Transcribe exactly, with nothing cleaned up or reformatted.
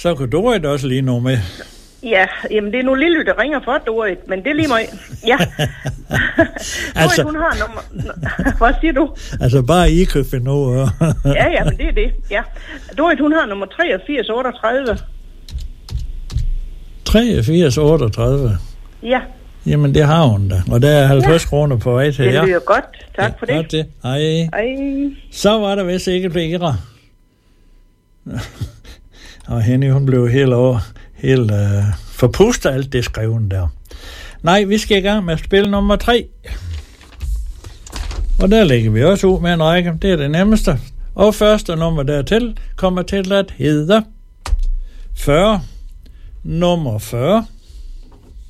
Så kan Dorit også lige nå med. Ja, jamen det er nu Lille, der ringer for Dorit, men det er lige mig. Ja. altså, Dorit, hun har nummer... Hvad siger du? Altså bare I kan finde over. ja, ja, men det er det, ja. Dorit, hun har nummer treogfirs otteogtredive. treogfirs otteogtredive? Ja. Jamen det har hun da, og der er halvtreds ja. kroner på vej til jer. Det lyder godt, tak ja, for det. Godt det. Hej. Hej. Så var der vist ikke flere. Og Henny, hun blev helt over, helt uh, forpustet alt det skreven der. Nej, vi skal i gang med at spille nummer tre. Og der lægger vi også ud med en række. Det er det nemmeste. Og første nummer dertil kommer til at hedde fyrre. Nummer fyrre.